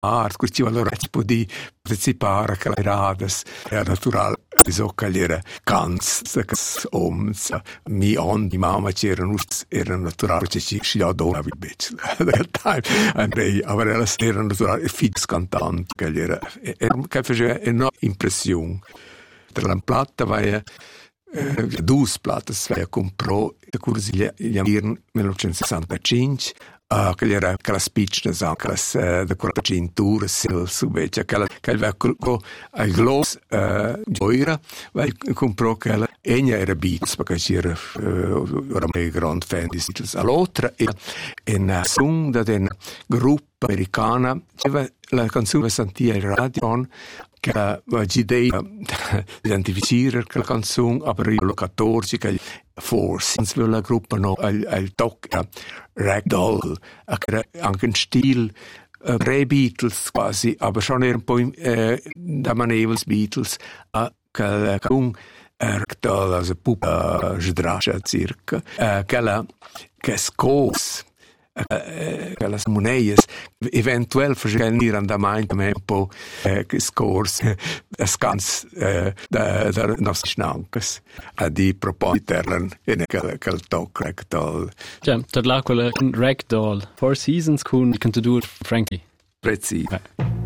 Questi allora di partecipare a le radas è naturale so che era cans oms mi on di mamma c'erano naturale che ci adora bitch that time Andrei aveva era naturale fix cantant che era che faceva una impressione tra la platta vai due platte vai comprò da cursi gli anni 1965 che era la speech anche da quella cintura subito che aveva il gloss gioira vai comprò che la egna era Beatles perché c'era oramai grande fan di Beatles all'altra e in song da den gruppo americana la canzone sentia il radio che la idea identificare la canzone aprire 14 che Force la gruppa no al tocca Ragdoll anche in stil pre-Beatles quasi aber schon un po' da manevels Beatles che la canzone Ragdoll also pupa sdrascia circa che scos che las moneias eventuell verschiedene andamento un po' scors scans da nostre schnancas a di proposito in quel talk ragdoll ja tad la quella ragdoll Four Seasons con to do Frankie prezzi